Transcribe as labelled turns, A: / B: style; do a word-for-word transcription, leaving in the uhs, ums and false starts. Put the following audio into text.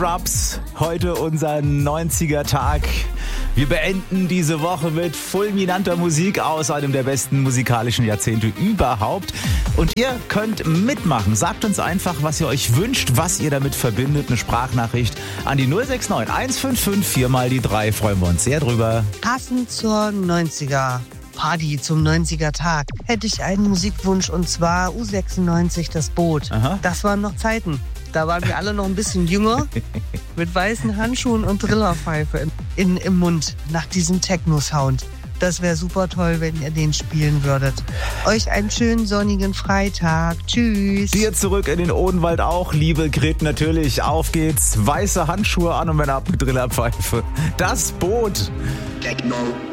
A: Rubs, heute unser neunziger-Tag. Wir beenden diese Woche mit fulminanter Musik aus einem der besten musikalischen Jahrzehnte überhaupt. Und ihr könnt mitmachen. Sagt uns einfach, was ihr euch wünscht, was ihr damit verbindet. Eine Sprachnachricht an die null sechs neun eins fünf fünf vier mal die drei. Freuen wir uns sehr drüber.
B: Passend zur neunziger Party, zum neunziger-Tag, hätte ich einen Musikwunsch, und zwar U sechsundneunzig, das Boot.
A: Aha.
B: Das waren noch Zeiten. Da waren wir alle noch ein bisschen jünger, mit weißen Handschuhen und Drillerpfeife in, in, im Mund, nach diesem Techno-Sound. Das wäre super toll, wenn ihr den spielen würdet. Euch einen schönen sonnigen Freitag. Tschüss.
A: Dir zurück in den Odenwald auch, liebe Gret, natürlich. Auf geht's. Weiße Handschuhe an und Männer ab mit Drillerpfeife. Das Boot.
C: Techno.